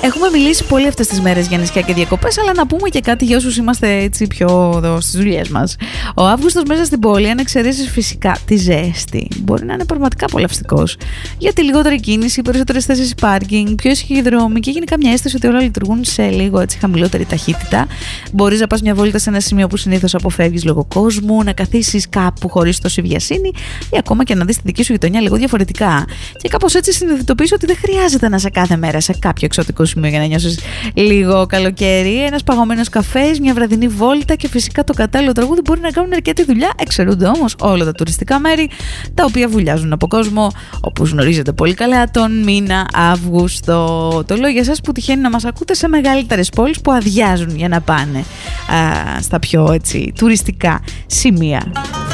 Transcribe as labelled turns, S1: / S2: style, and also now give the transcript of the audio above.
S1: Έχουμε μιλήσει πολύ αυτές τις μέρες για νησιά και διακοπές, αλλά να πούμε και κάτι για όσους είμαστε έτσι πιο εδώ στις δουλειές μας. Ο Αύγουστος μέσα στην πόλη, αν εξαιρέσεις φυσικά τη ζέστη, μπορεί να είναι πραγματικά απολαυστικός. Γιατί λιγότερη κίνηση, περισσότερες θέσεις πάρκινγκ, πιο ήσυχοι δρόμοι και γενικά μια αίσθηση ότι όλα λειτουργούν σε λίγο έτσι χαμηλότερη ταχύτητα. Μπορείς να πας μια βόλτα σε ένα σημείο που συνήθως αποφεύγεις λόγω κόσμου, να καθίσεις κάπου χωρίς τόση βιασύνη ή ακόμα και να δεις τη δική σου γειτονιά λίγο διαφορετικά. Και κάπως έτσι συνειδητοποιείς ότι δεν χρειάζεται να είσαι κάθε μέρα σε κάποιο εξωτικό σημείο για να νιώσεις λίγο καλοκαίρι. Ένας παγωμένος καφές, μια βραδινή βόλτα και φυσικά το κατάλληλο τραγούδι μπορεί να κάνουν αρκετή δουλειά. Εξαιρούνται όμως όλα τα τουριστικά μέρη τα οποία βουλιάζουν από κόσμο, όπως γνωρίζετε πολύ καλά, τον μήνα Αύγουστο. Το λέω για εσάς που τυχαίνει να μας ακούτε σε μεγαλύτερες πόλεις που αδειάζουν για να πάνε στα πιο έτσι τουριστικά σημεία.